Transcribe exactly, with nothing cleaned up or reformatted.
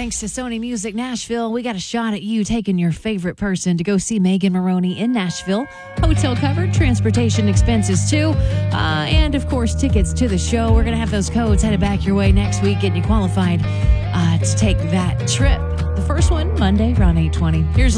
thanks to Sony Music Nashville, we got a shot at you taking your favorite person to go see Megan Maroney in Nashville. Hotel covered, transportation expenses too, uh, and of course tickets to the show. We're going to have those codes headed back your way next week, getting you qualified uh, to take that trip. The first one, Monday, around eight twenty. Here's